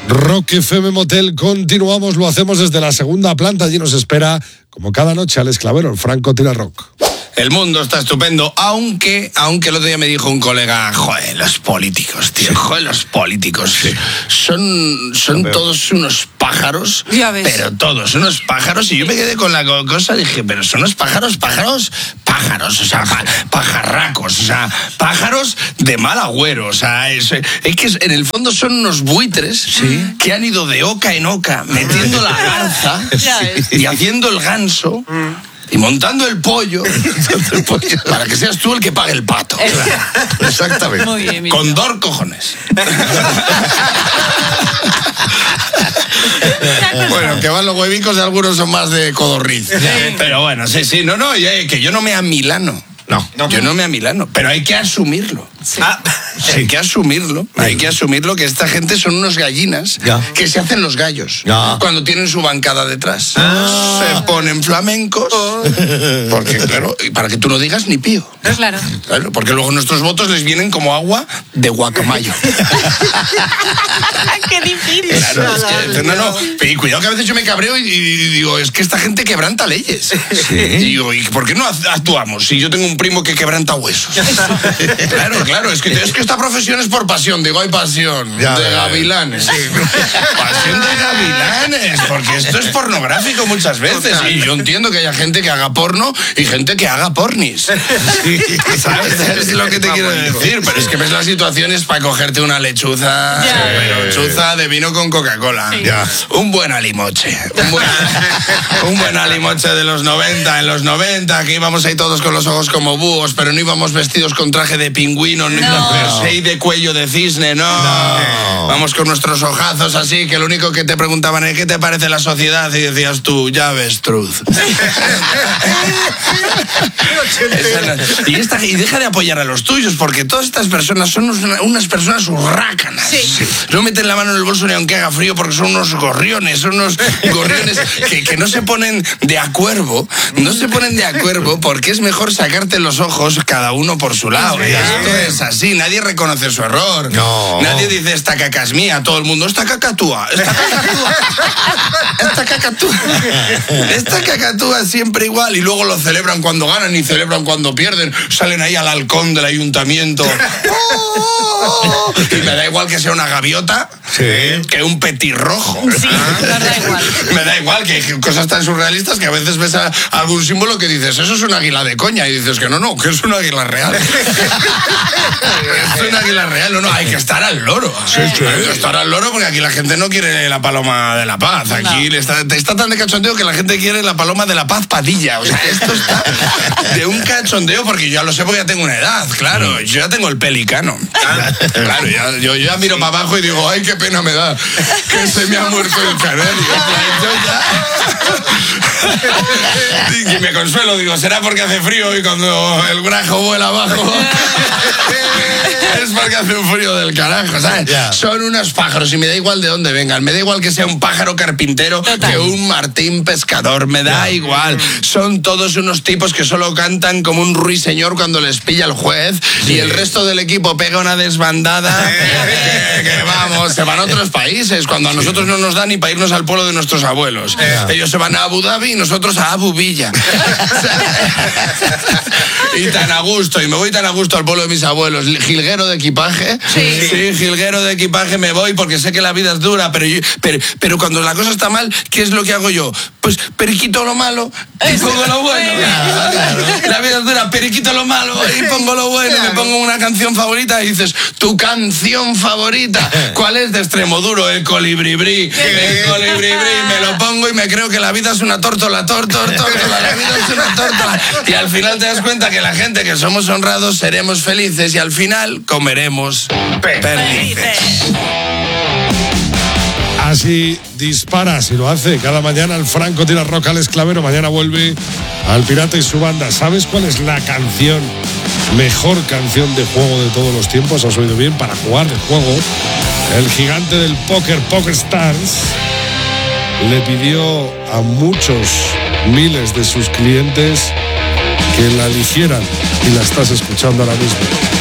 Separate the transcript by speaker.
Speaker 1: Rock FM Motel, continuamos, lo hacemos desde la segunda planta. Allí nos espera, como cada noche, Alex Clavero, el Franco Tira Rock.
Speaker 2: El mundo está estupendo, aunque el otro día me dijo un colega, joder, los políticos, tío, joder, los políticos, sí. son todos unos pájaros, pero todos unos pájaros, y yo me quedé con la cosa, dije, pero son unos pájaros, o sea, pajarracos, o sea, pájaros de mal agüero, o sea, es que en el fondo son unos buitres que han ido de oca en oca, metiendo la garza y haciendo el ganso. Y montando el pollo para que seas tú el que pague el pato.
Speaker 1: Exactamente.
Speaker 3: Muy bien,
Speaker 2: con 2 cojones. Bueno, que van los huevicos y algunos son más de codorniz. Pero bueno, sí, que yo no me amilano. No, yo no me amilano, pero hay que asumirlo.
Speaker 3: Sí.
Speaker 2: Hay que asumirlo que esta gente son unos gallinas que se hacen los gallos cuando tienen su bancada detrás. Se ponen flamencos, porque claro, para que tú no digas ni pío.
Speaker 3: Claro,
Speaker 2: porque luego nuestros votos les vienen como agua de guacamayo.
Speaker 3: ¡Qué difícil!
Speaker 2: Claro, y cuidado que a veces yo me cabreo y digo, es que esta gente quebranta leyes. Y digo, ¿y por qué no actuamos? Si yo tengo un primo que quebranta huesos. Claro, es que esta profesión es por pasión. Digo, hay pasión de gavilanes. Pasión de gavilanes, porque esto es pornográfico muchas veces. Y yo entiendo que haya gente que haga porno y gente que haga pornis. ¿Sabes? Es lo que te quiero decir. Pero es que ves las situaciones para cogerte una lechuza, lechuza de vino con Coca-Cola. Un buen alimoche. Un buen alimoche de los 90. En los 90, que íbamos ahí todos con los ojos como búhos, pero no íbamos vestidos con traje de pingüino, ni jersey de cuello de cisne, no. Vamos con nuestros ojazos así, que lo único que te preguntaban es ¿qué te parece la sociedad? Y decías tú, ya ves, truth. Y deja de apoyar a los tuyos, porque todas estas personas son unas personas urrácanas. No meten la mano en el bolso ni aunque haga frío, porque son unos gorriones, que no se ponen de acuervo, porque es mejor sacarte los ojos cada uno por su lado. Esto es así, nadie reconoce su error. Nadie dice esta caca es mía, todo el mundo, esta cacatúa siempre igual, y luego lo celebran cuando ganan y celebran cuando pierden, salen ahí al halcón del ayuntamiento. Y me da igual que sea una gaviota que un petirrojo. Me da igual que hay cosas tan surrealistas que a veces ves algún símbolo que dices, eso es un águila de coña, y dices que no, que es un águila real. Es un águila real, no, hay que estar al loro. Hay que estar al loro, porque aquí la gente no quiere la paloma de la paz. Aquí está tan de cachondeo que la gente quiere la paloma de la paz Padilla. O sea, esto está de un cachondeo, porque yo ya lo sé, porque ya tengo una edad, claro. Yo ya tengo el pelicano. Claro, yo ya miro para abajo y digo, ay, qué pena me da que se me ha muerto el canario. Y me consuelo, digo, será porque hace frío y cuando el grajo vuela abajo es porque hace un frío del carajo, ¿sabes? Son unos pájaros y me da igual de dónde vengan, me da igual que sea un pájaro carpintero que un Martín pescador, me da igual. Son todos unos tipos que solo cantan como un ruiseñor cuando les pilla el juez y el resto del equipo pega una desbandada que vamos, se van a otros países cuando a nosotros no nos da ni para irnos al pueblo de nuestros abuelos. Ellos se van a Abu Dhabi y nosotros a Abu Villa. Y tan a gusto, y me voy tan a gusto al pueblo de mis abuelos. Jilguero de equipaje. Sí, jilguero de equipaje me voy porque sé que la vida es dura, pero cuando la cosa está mal, ¿qué es lo que hago yo? Pues periquito lo malo y pongo lo bueno. La vida es dura, periquito lo malo y pongo lo bueno. Me pongo una canción favorita y dices, ¿tu canción favorita? ¿Cuál es? De Extremoduro, el Colibribrí. El Colibribrí, me lo pongo y me creo que la vida es una tórtola, la vida es una tórtola. Y al final te das cuenta que la gente que somos honrados seremos felices y al final comeremos perdices.
Speaker 1: Así dispara, si lo hace cada mañana el Franco Tira Rock, Alex Clavero. Mañana vuelve al Pirata y su banda. ¿Sabes cuál es la mejor canción de juego de todos los tiempos? ¿Has oído bien? Para jugar de juego, el gigante del póker, PokerStars, le pidió a miles de sus clientes que la eligieran, y la estás escuchando ahora mismo.